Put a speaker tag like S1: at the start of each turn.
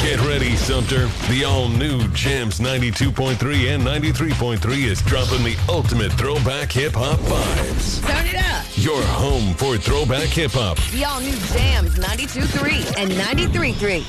S1: Get ready, Sumter. The all-new Jams 92.3 and 93.3 is dropping the ultimate throwback hip-hop vibes.
S2: Turn it up.
S1: Your home for throwback hip-hop.
S2: The all-new Jams 92.3 and 93.3.